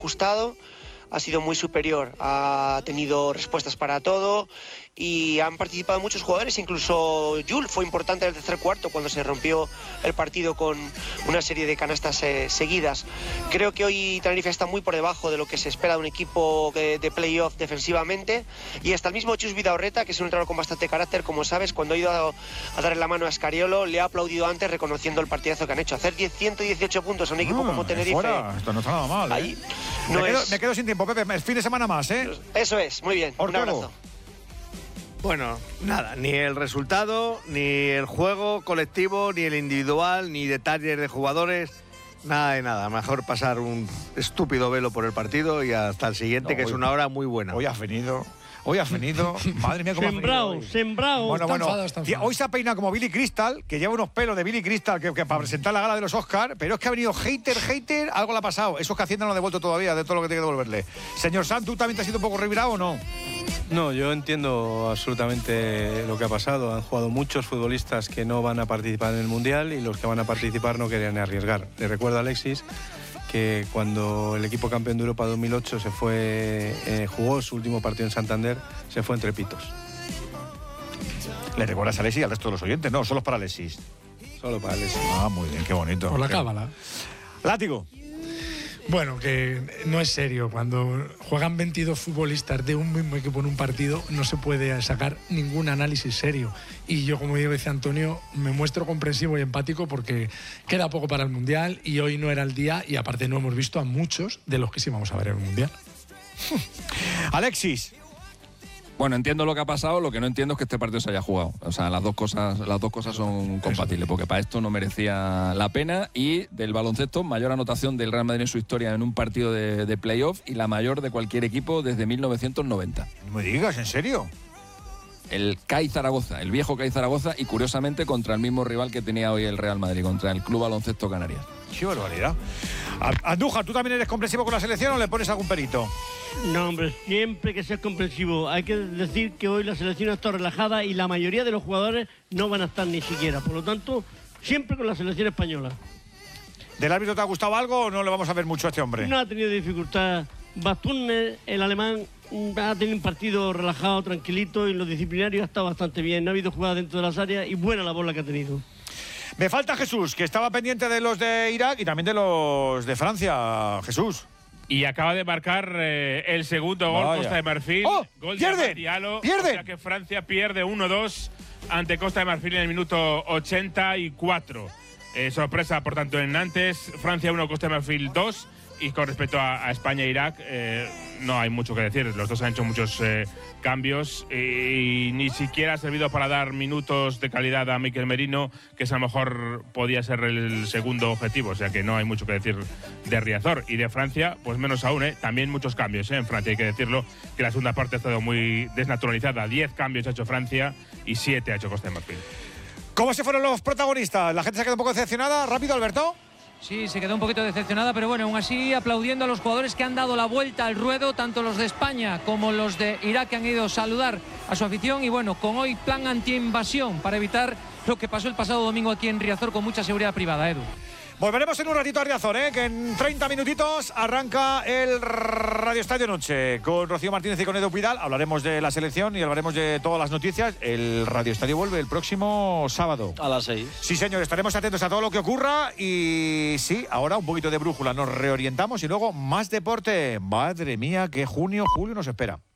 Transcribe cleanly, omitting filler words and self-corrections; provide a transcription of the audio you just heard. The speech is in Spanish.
ajustado, ha sido muy superior, ha tenido respuestas para todo y han participado muchos jugadores, incluso Jules fue importante en el tercer cuarto cuando se rompió el partido con una serie de canastas seguidas. Creo que hoy Tenerife está muy por debajo de lo que se espera de un equipo de playoff defensivamente, y hasta el mismo Chus Vidaurreta, que es un entrenador con bastante carácter, como sabes, cuando ha ido a darle la mano a Scariolo, le ha aplaudido antes reconociendo el partidazo que han hecho. Hacer 118 puntos a un equipo como Tenerife... Esto no está nada mal, ahí, no me quedo sin tiempo, Pepe, el fin de semana más, ¿eh? Eso es, muy bien, un abrazo. Bueno, nada, ni el resultado, ni el juego colectivo, ni el individual, ni detalles de jugadores, nada de nada. Mejor pasar un estúpido velo por el partido y hasta el siguiente, que es una hora muy buena. Hoy has venido, madre mía, cómo sembrado, has venido. Sembrado. Bueno, hoy se ha peinado como Billy Crystal, que lleva unos pelos de Billy Crystal que para presentar la gala de los Oscars, pero es que ha venido hater, algo le ha pasado. Eso es que Hacienda no lo ha devuelto todavía, de todo lo que tiene que devolverle. Señor Sanz, ¿tú también te has sido un poco revirado o no? No, yo entiendo absolutamente lo que ha pasado. Han jugado muchos futbolistas que no van a participar en el Mundial y los que van a participar no querían arriesgar. Le recuerdo a Alexis que cuando el equipo campeón de Europa 2008 se fue, jugó su último partido en Santander, se fue entre pitos. ¿Le recuerdas a Alexis y al resto de los oyentes? No, solo es para Alexis. Solo para Alexis. Ah, muy bien, qué bonito. Por la cábala. Látigo. Bueno, que no es serio. Cuando juegan 22 futbolistas de un mismo equipo en un partido, no se puede sacar ningún análisis serio. Y yo, como dice Antonio, me muestro comprensivo y empático porque queda poco para el Mundial y hoy no era el día, y aparte no hemos visto a muchos de los que sí vamos a ver en el Mundial. Alexis. Bueno, entiendo lo que ha pasado, lo que no entiendo es que este partido se haya jugado. O sea, las dos cosas son compatibles, porque para esto no merecía la pena. Y del baloncesto, mayor anotación del Real Madrid en su historia en un partido de playoff y la mayor de cualquier equipo desde 1990. No me digas, ¿en serio? El CAI Zaragoza, el viejo CAI Zaragoza, y curiosamente contra el mismo rival que tenía hoy el Real Madrid, contra el Club Baloncesto Canarias. ¡Qué barbaridad! Andújar, ¿tú también eres comprensivo con la selección o le pones algún perito? No, hombre, siempre que seas comprensivo. Hay que decir que hoy la selección está relajada y la mayoría de los jugadores no van a estar ni siquiera. Por lo tanto, siempre con la selección española. ¿Del árbitro te ha gustado algo o no le vamos a ver mucho a este hombre? No ha tenido dificultad. Basturner, el alemán, ha tenido un partido relajado, tranquilito, y en lo disciplinario ha estado bastante bien. No ha habido jugadas dentro de las áreas y buena la bola que ha tenido. Me falta Jesús, que estaba pendiente de los de Irak y también de los de Francia. Jesús. Y acaba de marcar el segundo gol. Costa de Marfil. ¡Oh! Gol ¡Pierde! de Diallo. ¡Pierde! O sea que Francia pierde 1-2 ante Costa de Marfil en el minuto 84. Sorpresa, por tanto, en Nantes. Francia 1, Costa de Marfil 2. Y con respecto a España e Irak, no hay mucho que decir. Los dos han hecho muchos cambios y ni siquiera ha servido para dar minutos de calidad a Mikel Merino, que a lo mejor podía ser el segundo objetivo. O sea que no hay mucho que decir de Riazor. Y de Francia, pues menos aún, también muchos cambios en Francia. Hay que decirlo, que la segunda parte ha estado muy desnaturalizada. 10 cambios ha hecho Francia y 7 ha hecho Costa de Marfil. ¿Cómo se fueron los protagonistas? ¿La gente se quedó un poco decepcionada? ¿Rápido, Alberto? Sí, se quedó un poquito decepcionada, pero bueno, aún así aplaudiendo a los jugadores que han dado la vuelta al ruedo, tanto los de España como los de Irak, que han ido a saludar a su afición. Y bueno, con hoy plan anti-invasión para evitar lo que pasó el pasado domingo aquí en Riazor, con mucha seguridad privada, Edu. Volveremos en un ratito a Riazor, que en 30 minutitos arranca el Radio Estadio Noche con Rocío Martínez y con Edu Pidal. Hablaremos de la selección y hablaremos de todas las noticias. El Radio Estadio vuelve el próximo sábado. A las 6. Sí, señor, estaremos atentos a todo lo que ocurra y sí, ahora un poquito de brújula, nos reorientamos y luego más deporte. Madre mía, qué julio nos espera.